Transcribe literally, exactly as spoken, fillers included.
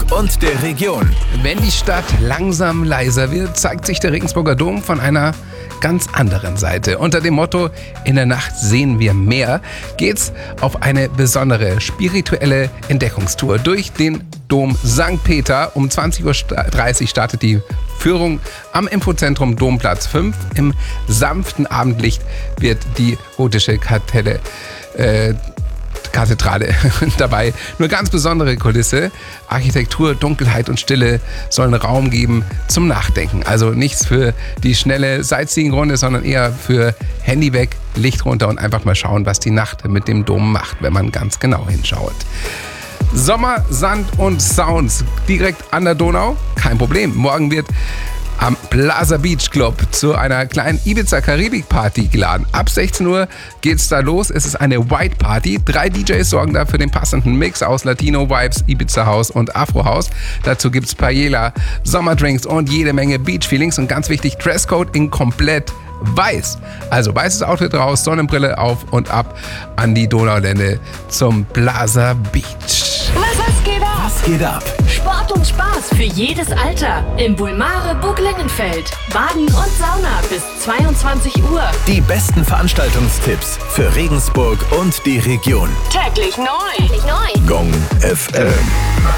und der Region. Wenn die Stadt langsam leiser wird, zeigt sich der Regensburger Dom von einer ganz anderen Seite. Unter dem Motto "In der Nacht sehen wir mehr" geht's auf eine besondere spirituelle Entdeckungstour durch den Dom Sankt Peter. Um zwanzig Uhr dreißig startet die Führung am Infozentrum Domplatz fünf. Im sanften Abendlicht wird die gotische Kapelle äh, Kathedrale dabei. Nur ganz besondere Kulisse. Architektur, Dunkelheit und Stille sollen Raum geben zum Nachdenken. Also nichts für die schnelle Sightseeing-Runde, sondern eher für Handy weg, Licht runter und einfach mal schauen, was die Nacht mit dem Dom macht, wenn man ganz genau hinschaut. Sommer, Sand und Sounds direkt an der Donau? Kein Problem. Morgen wird am Plaza Beach Club zu einer kleinen Ibiza-Karibik-Party geladen. Ab sechzehn Uhr geht's da los. Es ist eine White Party. Drei D Js sorgen da für den passenden Mix aus Latino-Vibes, Ibiza-House und Afro-House. Dazu gibt's Paella, Sommerdrinks und jede Menge Beach-Feelings. Und ganz wichtig, Dresscode in komplett weiß. Also weißes Outfit raus, Sonnenbrille auf und ab an die Donaulände zum Plaza Beach. Was, was geht ab? Was geht ab? Sport und Spaß für jedes Alter. Im Bulmare Burg Lengenfeld. Baden und Sauna bis zweiundzwanzig Uhr. Die besten Veranstaltungstipps für Regensburg und die Region. Täglich neu. Täglich neu. Gong F M.